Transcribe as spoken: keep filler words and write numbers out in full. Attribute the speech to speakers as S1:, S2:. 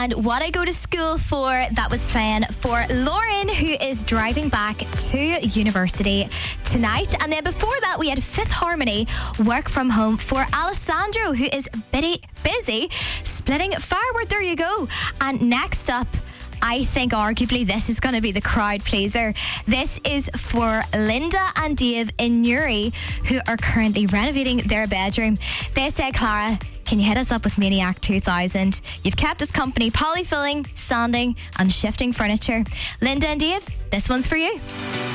S1: and What I Go to School For, that was playing for Lauren, who is driving back to university tonight. And then before that, we had Fifth Harmony, Work From Home, for Alessandro, who is busy, busy splitting firewood. There you go. And next up, I think arguably this is going to be the crowd pleaser. This is for Linda and Dave in Newry, who are currently renovating their bedroom. They say, Clara, can you hit us up with Maniac two thousand? You've kept us company polyfilling, sanding and shifting furniture. Linda and Dave, this one's for you.